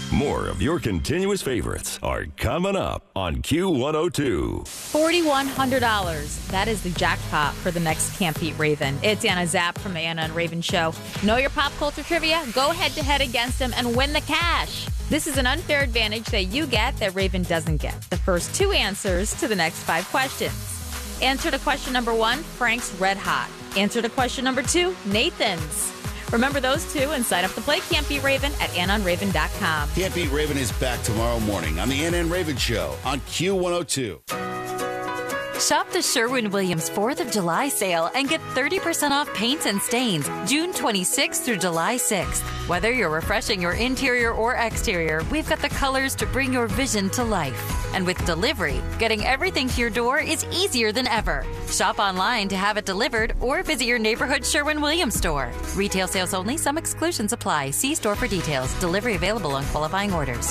More of your continuous favorites are coming up on Q102. $4,100. That is the jackpot for the next Can't Beat Raven. It's Anna Zapp from the Anna and Raven Show. Know your pop culture trivia? Go head-to-head against them and win the cash. This is an unfair advantage that you get that Raven doesn't get. The first 2 answers to the next 5 questions. Answer to question number 1, Frank's Red Hot. Answer to question number 2, Nathan's. Remember those 2 and sign up to play Can't Beat Raven at AnnaandRaven.com. Can't Beat Raven is back tomorrow morning on the Anna and Raven Show on Q102. Shop the Sherwin-Williams 4th of July sale and get 30% off paints and stains June 26th through July 6th. Whether you're refreshing your interior or exterior, we've got the colors to bring your vision to life. And with delivery, getting everything to your door is easier than ever. Shop online to have it delivered or visit your neighborhood Sherwin-Williams store. Retail sales only. Some exclusions apply. See store for details. Delivery available on qualifying orders.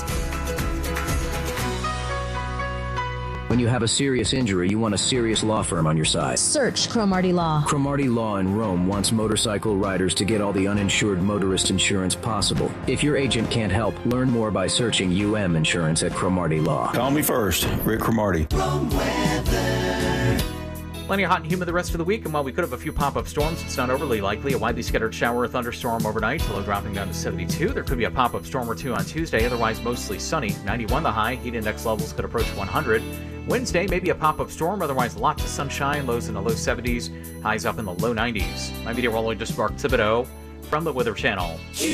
When you have a serious injury, you want a serious law firm on your side. Search Cromartie Law. Cromartie Law in Rome wants motorcycle riders to get all the uninsured motorist insurance possible. If your agent can't help, learn more by searching UM Insurance at Cromartie Law. Call me first, Rick Cromartie. Plenty of hot and humid the rest of the week, and while we could have a few pop-up storms, it's not overly likely. A widely scattered shower or thunderstorm overnight, low dropping down to 72. There could be a pop-up storm or 2 on Tuesday, otherwise mostly sunny. 91 the high, heat index levels could approach 100. Wednesday, maybe a pop-up storm, otherwise lots of sunshine, lows in the low 70s, highs up in the low 90s. My meteorologist Mark Thibodeau from the Weather Channel.